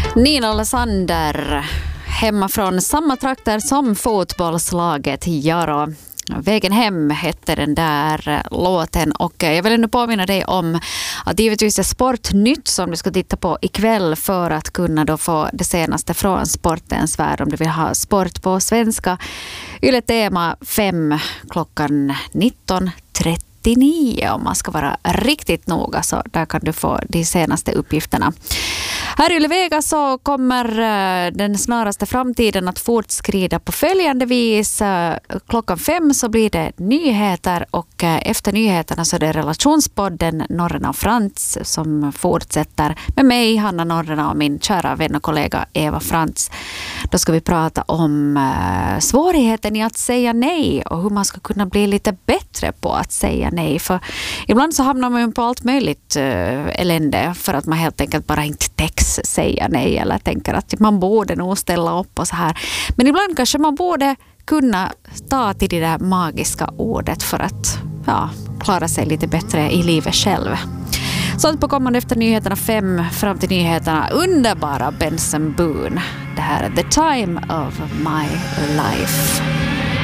Nina Alexander, hemma från samma trakter som fotbollslaget Jaro. Vägen hem hette den där låten, och jag vill nu påminna dig om att givetvis är Sportnytt som du ska titta på ikväll för att kunna då få det senaste från sportens värld om du vill ha sport på svenska. Yle Tema 5 klockan 19:39 om man ska vara riktigt noga, så där kan du få de senaste uppgifterna. Här i Yle Vega så kommer den snaraste framtiden att fortskrida på följande vis. Klockan 5 så blir det nyheter, och efter nyheterna så är det relationspodden Norrena och Frans som fortsätter med mig, Hanna Norrena, och min kära vän och kollega Eva Frans. Då ska vi prata om svårigheten i att säga nej och hur man ska kunna bli lite bättre på att säga nej. För ibland så hamnar man på allt möjligt elände för att man helt enkelt bara inte säga nej, eller tänker att man borde nog ställa upp och så här. Men ibland kanske man borde kunna ta till det där magiska ordet för att klara sig lite bättre i livet själv. Sånt på kommande efter nyheterna 5 fram till nyheterna. Underbara Benson Boone. Det här är The Time of My Life.